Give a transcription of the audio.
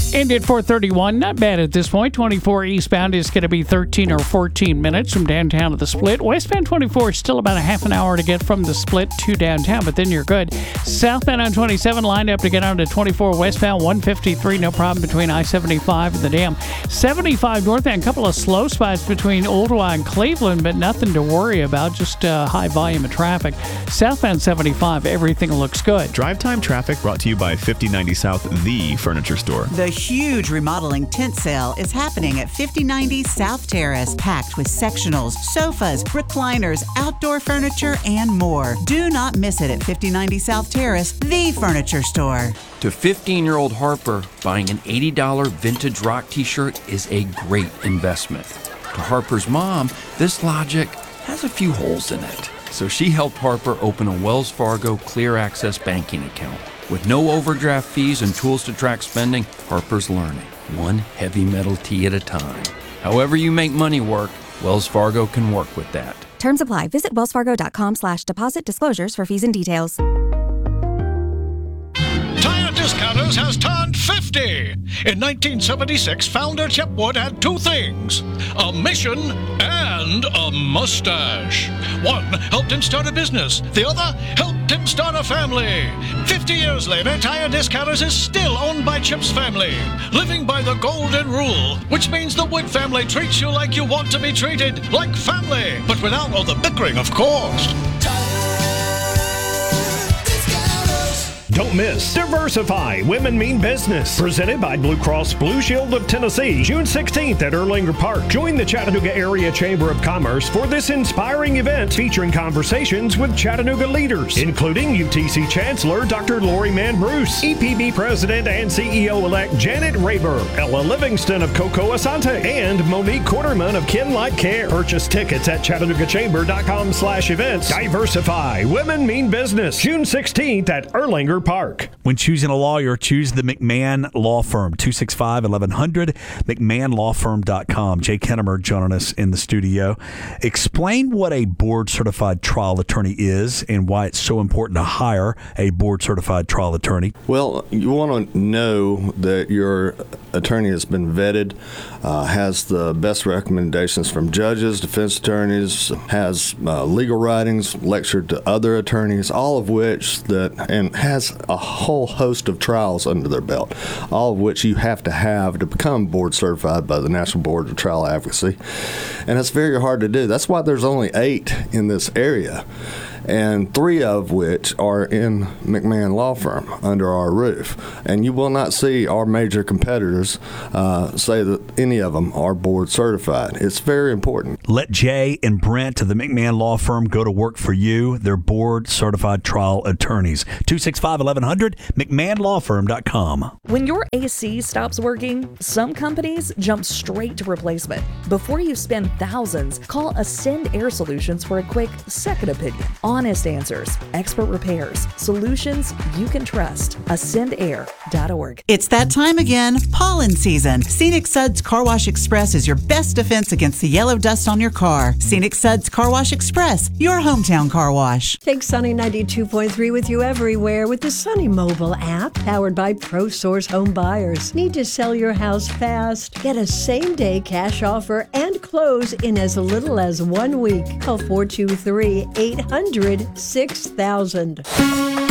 And at 431, not bad at this point. 24 eastbound is going to be 13 or 14 minutes from downtown to the Split. Westbound 24 is still about a half an hour to get from the Split to downtown, but then you're good. Southbound on 27 lined up to get on to 24 westbound. 153, no problem between I-75 and the Dam. 75 northbound, a couple of slow spots between Ooltewah and Cleveland, but nothing to worry about, just high volume of traffic. Southbound 75, everything looks good. Drive time traffic brought to you by 5090 South, the furniture store. The huge remodeling tent sale is happening at 5090 South Terrace, packed with sectionals, sofas, recliners, outdoor furniture, and more. Do not miss it at 5090 South Terrace, the furniture store. To 15-year-old Harper, buying an $80 vintage rock t-shirt is a great investment. To Harper's mom, this logic has a few holes in it. So she helped Harper open a Wells Fargo Clear Access banking account. With no overdraft fees and tools to track spending, Harper's learning, one heavy metal tee at a time. However you make money work, Wells Fargo can work with that. Terms apply. Visit wellsfargo.com/deposit disclosures for fees and details. Tire Discounters has turned 50. In 1976, founder Chip Wood had two things, a mission and a mustache. One helped him start a business. The other helped him start a family. 50 years later, Tire Discounters is still owned by Chip's family, living by the golden rule, which means the Wood family treats you like you want to be treated, like family, but without all the bickering, of course. Don't miss Diversify Women Mean Business, presented by Blue Cross Blue Shield of Tennessee, June 16th at Erlanger Park. Join the Chattanooga Area Chamber of Commerce for this inspiring event featuring conversations with Chattanooga leaders, including UTC Chancellor Dr. Lori Mann Bruce, EPB President and CEO-elect Janet Rayburg, Ella Livingston of Coco Asante, and Monique Quarterman of Ken Light Care. Purchase tickets at ChattanoogaChamber.com/events. Diversify Women Mean Business, June 16th at Erlanger Park. When choosing a lawyer, choose the McMahon Law Firm, 265-1100, McMahonLawFirm.com. Jay Kennemer joining us in the studio. Explain what a board-certified trial attorney is and why it's so important to hire a board-certified trial attorney. Well, you want to know that your attorney has been vetted, has the best recommendations from judges, defense attorneys, has legal writings, lectured to other attorneys, all of which and has a whole host of trials under their belt, all of which you have to become board certified by the National Board of Trial Advocacy. And it's very hard to do. That's why there's only 8 in this area, and 3 of which are in McMahon Law Firm under our roof. And you will not see our major competitors say that any of them are board certified. It's very important. Let Jay and Brent of the McMahon Law Firm go to work for you. They're board certified trial attorneys. 265-1100, McMahonLawFirm.com. When your AC stops working, some companies jump straight to replacement. Before you spend thousands, call Ascend Air Solutions for a quick second opinion. Honest answers, expert repairs, solutions you can trust. AscendAir.org. It's that time again, pollen season. Scenic Suds Car Wash Express is your best defense against the yellow dust on your car. Scenic Suds Car Wash Express, your hometown car wash. Take Sunny 92.3 with you everywhere with the Sunny mobile app, powered by ProSource Home Buyers. Need to sell your house fast? Get a same-day cash offer and close in as little as 1 week. Call 423-800-6000.